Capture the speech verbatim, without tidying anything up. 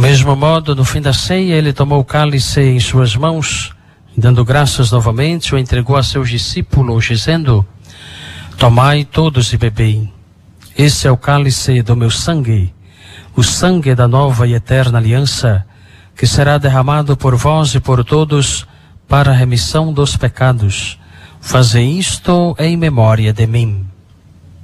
mesmo modo, no fim da ceia, ele tomou o cálice em suas mãos, e dando graças novamente, o entregou a seus discípulos, dizendo: tomai todos e bebei. Este é o cálice do meu sangue, o sangue da nova e eterna aliança, que será derramado por vós e por todos para a remissão dos pecados. Fazei isto em memória de mim.